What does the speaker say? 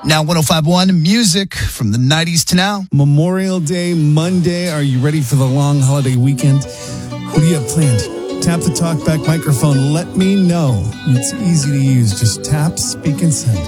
Now 105.1 music from the 90s to now. Memorial Day Monday. Are you ready for the long holiday weekend? What do you have planned? Tap the talkback microphone. Let me know. It's easy to use. Just tap, speak, and send.